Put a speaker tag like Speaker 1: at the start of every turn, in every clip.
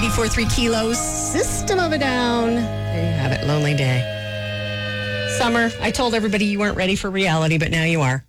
Speaker 1: 94.3 Kilos, System of a Down. There you have it, Lonely Day. Summer, I told everybody you weren't ready for reality, but now you are.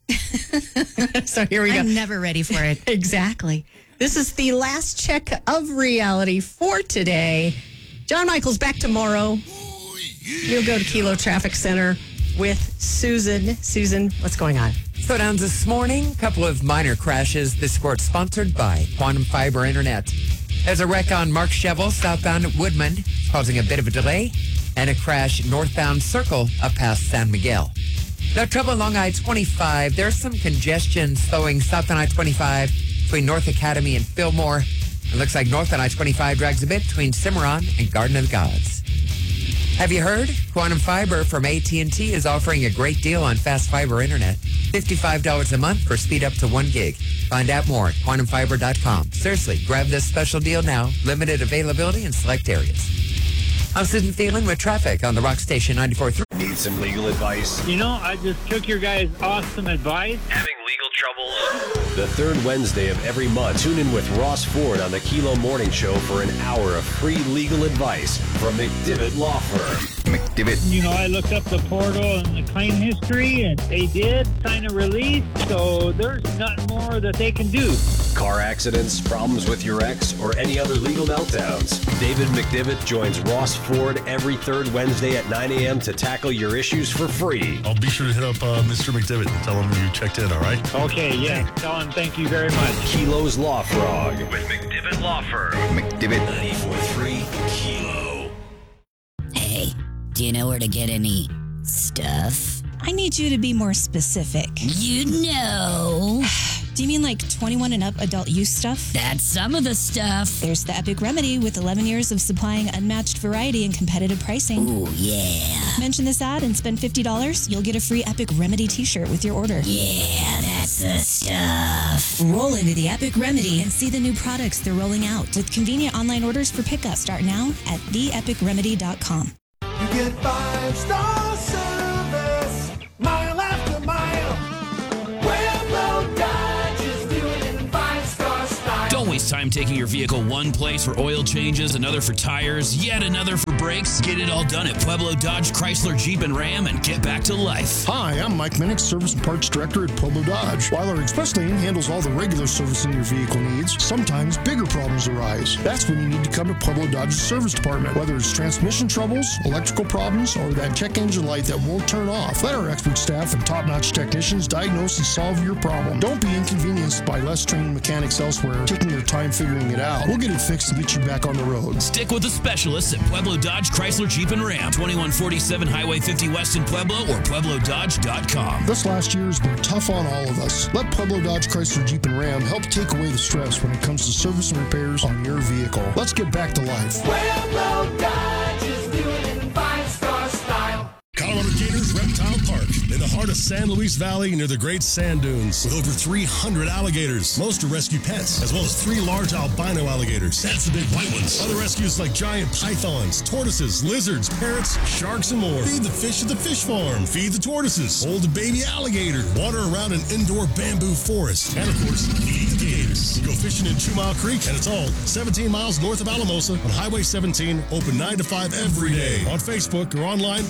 Speaker 1: So here we go.
Speaker 2: I'm never ready for it.
Speaker 1: Exactly. This is the last check of reality for today. John Michael's back tomorrow. You'll go to Kilo Traffic Center with Susan. Susan, what's going on?
Speaker 3: Slowdowns this morning, a couple of minor crashes. This report sponsored by Quantum Fiber Internet. There's a wreck on Mark Shevel, southbound at Woodman, causing a bit of a delay, and a crash northbound Circle up past San Miguel. No trouble along I-25. There's some congestion slowing southbound I-25 between North Academy and Fillmore. It looks like northbound I-25 drags a bit between Cimarron and Garden of the Gods. Have you heard? Quantum Fiber from AT&T is offering a great deal on fast fiber internet. $55 a month for speed up to 1 gig. Find out more at quantumfiber.com. Seriously, grab this special deal now. Limited availability in select areas. I'm Susan Thielen with traffic on the Rock Station 94.3.
Speaker 4: Need some legal advice?
Speaker 5: You know, I just took your guys' awesome advice.
Speaker 4: Having legal troubles? The third Wednesday of every month, tune in with Ross Ford on the Kilo Morning Show for an hour of free legal advice from McDivitt Law Firm. McDivitt.
Speaker 5: You know, I looked up the portal and the claim history, and they did sign a release, so there's nothing more that they can do.
Speaker 4: Car accidents, problems with your ex, or any other legal meltdowns. David McDivitt joins Ross Ford every third Wednesday at 9 a.m. to tackle your issues for free.
Speaker 6: I'll be sure to hit up Mr. McDivitt and tell him you checked in, all right?
Speaker 5: Okay, yeah. Tell him thank you very much.
Speaker 4: Kilo's Law Frog with McDivitt Law Firm. McDivitt 94.3 Kilo.
Speaker 2: Hey, do you know where to get any stuff?
Speaker 7: I need you to be more specific.
Speaker 2: You know.
Speaker 7: Do you mean like 21 and up adult use stuff?
Speaker 2: That's some of the stuff.
Speaker 7: There's the Epic Remedy with 11 years of supplying unmatched variety and competitive pricing.
Speaker 2: Ooh, yeah.
Speaker 7: Mention this ad and spend $50. You'll get a free Epic Remedy t-shirt with your order.
Speaker 2: Yeah, that's the stuff.
Speaker 7: Roll into the Epic Remedy and see the new products they're rolling out with convenient online orders for pickup. Start now at theepicremedy.com.
Speaker 8: You get 5-star service, mile after mile. Pueblo Dodge is doing it in 5-star style.
Speaker 9: Don't waste time taking your vehicle one place for oil changes, another for tires, yet another for brakes. Get it all done at Pueblo Dodge, Chrysler, Jeep, and Ram and get back to life.
Speaker 6: Hi, I'm Mike Minnick, Service and Parts Director at Pueblo Dodge. While our express lane handles all the regular servicing your vehicle needs, sometimes bigger problems arise. That's when you need to come to Pueblo Dodge's service department. Whether it's transmission troubles, electrical problems, or that check engine light that won't turn off, let our expert staff and top-notch technicians diagnose and solve your problem. Don't be inconvenienced by less trained mechanics elsewhere taking their time figuring it out. We'll get it fixed and get you back on the road.
Speaker 9: Stick with the specialists at Pueblo Dodge, Chrysler, Jeep, and Ram. 2147 Highway 50 West in Pueblo or PuebloDodge.com.
Speaker 6: This last year has been tough on all of us. Let Pueblo Dodge, Chrysler, Jeep, and Ram help take away the stress when it comes to service and repairs on your vehicle. Let's get back to life.
Speaker 8: Pueblo Dodge is doing it in 5-star style.
Speaker 6: Colorado Gators Reptile Park, in the heart of San Luis Valley near the Great Sand Dunes, with over 300 alligators. Most are rescue pets, as well as 3 large albino alligators. That's the big white ones. Other rescues like giant pythons, tortoises, lizards, parrots, sharks, and more. Feed the fish at the fish farm. Feed the tortoises. Hold a baby alligator. Water around an indoor bamboo forest. And, of course, feed the gators. Go fishing in 2 Mile Creek, and it's all 17 miles north of Alamosa on Highway 17, open 9 to 5 every day. On Facebook or online,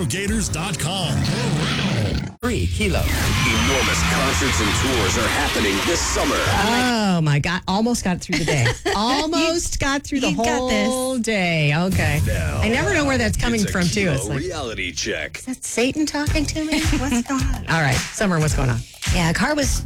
Speaker 6: ColoradoGators.com.
Speaker 3: 3 Kilo.
Speaker 4: Enormous concerts and tours are happening this summer.
Speaker 1: Oh, my God. Almost got through the day. Almost got through the
Speaker 7: you got
Speaker 1: whole day. Okay.
Speaker 4: Now,
Speaker 1: I never know where that's coming
Speaker 4: it's a
Speaker 1: from, too.
Speaker 4: Kilo
Speaker 1: It's like,
Speaker 4: reality check.
Speaker 1: is that Satan talking to me? What's going on? All right. Summer, what's going on?
Speaker 7: Yeah, a car was,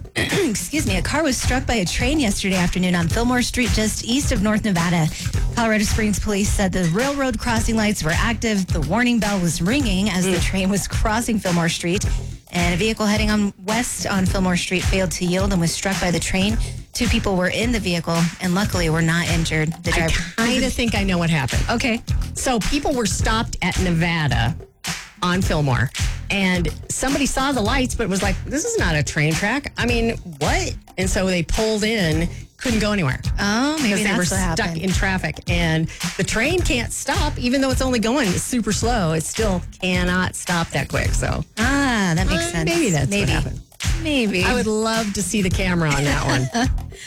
Speaker 7: a car was struck by a train yesterday afternoon on Fillmore Street, just east of North Nevada. Colorado Springs police said the railroad crossing lights were active. The warning bell was ringing as the train was crossing Fillmore Street. And a vehicle heading on west on Fillmore Street failed to yield and was struck by the train. 2 people were in the vehicle and luckily were not injured. The
Speaker 1: I
Speaker 7: driver.
Speaker 1: kind of think I know what happened.
Speaker 7: Okay.
Speaker 1: So people were stopped at Nevada on Fillmore, and somebody saw the lights, but was like, this is not a train track. I mean, what? And so they pulled in, couldn't go anywhere.
Speaker 7: Oh, maybe
Speaker 1: Because they
Speaker 7: that's
Speaker 1: were
Speaker 7: what
Speaker 1: stuck
Speaker 7: happened.
Speaker 1: in traffic. And the train can't stop, even though it's only going super slow. It still cannot stop that quick. So
Speaker 7: That makes sense.
Speaker 1: maybe that's what happened.
Speaker 7: Maybe.
Speaker 1: I would love to see the camera on that one.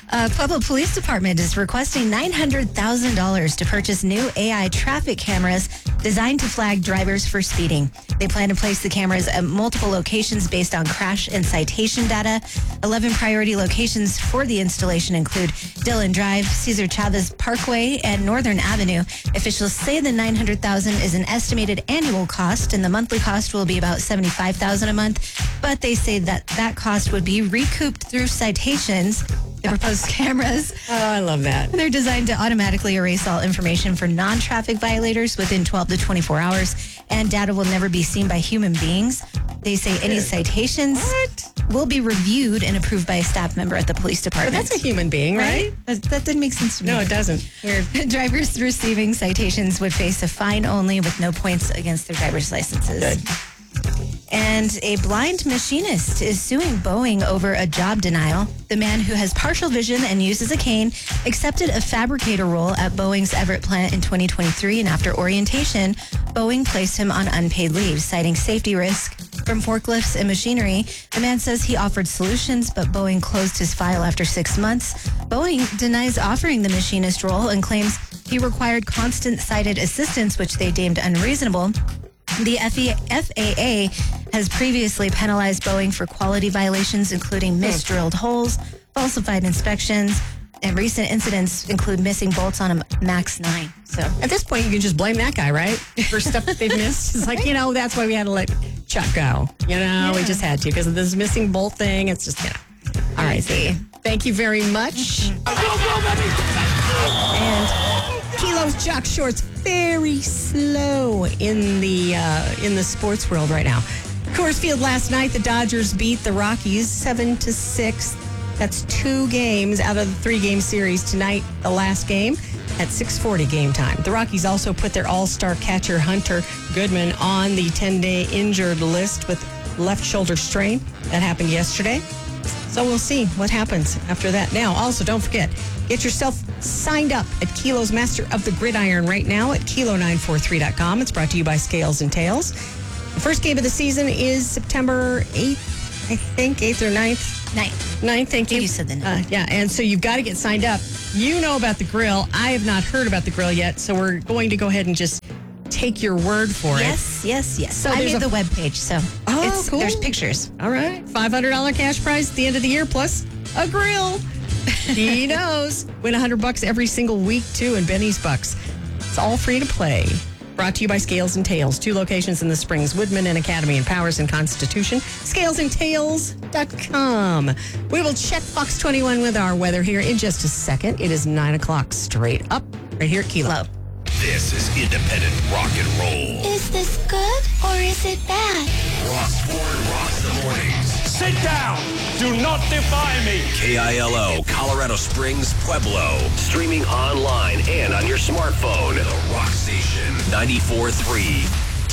Speaker 7: Pueblo Police Department is requesting $900,000 to purchase new AI traffic cameras designed to flag drivers for speeding. They plan to place the cameras at multiple locations based on crash and citation data. 11 priority locations for the installation include Dillon Drive, Cesar Chavez Parkway, and Northern Avenue. Officials say the $900,000 is an estimated annual cost, and the monthly cost will be about $75,000 a month. But they say that cost would be recouped through citations. The proposed cameras.
Speaker 1: Oh, I love that.
Speaker 7: They're designed to automatically erase all information for non-traffic violators within 12 to 24 hours, and data will never be seen by human beings. They say any citations will be reviewed and approved by a staff member at the police department.
Speaker 1: But that's a human being, right?
Speaker 7: That didn't make sense to me.
Speaker 1: No, it doesn't. Weird.
Speaker 7: Drivers receiving citations would face a fine only with no points against their driver's licenses.
Speaker 1: Good.
Speaker 7: And a blind machinist is suing Boeing over a job denial. The man, who has partial vision and uses a cane, accepted a fabricator role at Boeing's Everett plant in 2023, and after orientation, Boeing placed him on unpaid leave, citing safety risk from forklifts and machinery. The man says he offered solutions, but Boeing closed his file after 6 months. Boeing denies offering the machinist role and claims he required constant sighted assistance, which they deemed unreasonable. The FAA has previously penalized Boeing for quality violations, including misdrilled holes, falsified inspections, and recent incidents include missing bolts on a MAX 9. So
Speaker 1: at this point, you can just blame that guy, right? For stuff that they've missed. It's like, that's why we had to let Chuck go. We just had to because of this missing bolt thing. It's just, All right, see. Thank you very much. And Kilo's Jock Shorts very slow in the sports world right now. Coors Field last night, the Dodgers beat the Rockies 7-6. That's 2 games out of the 3-game series. Tonight, the last game at 6:40 game time. The Rockies also put their all-star catcher Hunter Goodman on the 10-day injured list with left shoulder strain. That happened yesterday. So we'll see what happens after that. Now, also, don't forget, get yourself signed up at Kilo's Master of the Gridiron right now at kilo943.com. It's brought to you by Scales and Tails. The first game of the season is September 8th, I think, 8th or 9th. 9th, thank you.
Speaker 7: You said the 9th.
Speaker 1: Yeah, and so you've got to get signed up. You know about the grill. I have not heard about the grill yet, so we're going to go ahead and just take your word for it.
Speaker 7: Yes.
Speaker 1: So
Speaker 7: I
Speaker 1: there's
Speaker 7: made the webpage, so
Speaker 1: cool.
Speaker 7: There's pictures.
Speaker 1: All right. $500 cash prize at the end of the year, plus a grill. He knows. Win $100 every single week, too, in Benny's Bucks. It's all free to play. Brought to you by Scales and Tails. 2 locations in the Springs, Woodman and Academy, and Powers and Constitution. Scalesandtails.com. We will check Fox 21 with our weather here in just a second. It is 9 o'clock straight up right here at Kilo.
Speaker 10: This is independent rock and roll.
Speaker 11: Is this good or is it bad?
Speaker 10: Ross Ford rocks the mornings.
Speaker 8: Sit down! Do not defy me!
Speaker 10: KILO, Colorado Springs, Pueblo.
Speaker 4: Streaming online and on your smartphone.
Speaker 10: The Rock Station. 94.3